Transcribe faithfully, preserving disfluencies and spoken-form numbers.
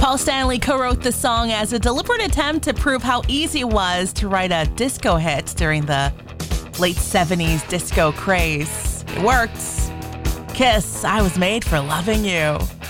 Paul Stanley co-wrote the song as a deliberate attempt to prove how easy it was to write a disco hit during the late seventies disco craze. It worked. Kiss, I Was Made for Loving You.